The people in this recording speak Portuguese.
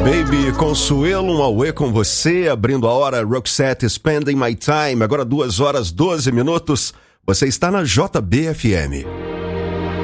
Baby Consuelo, um Aue com você, abrindo a hora, Roxette, Spending My Time, agora 2 horas 12 minutos, você está na JBFM.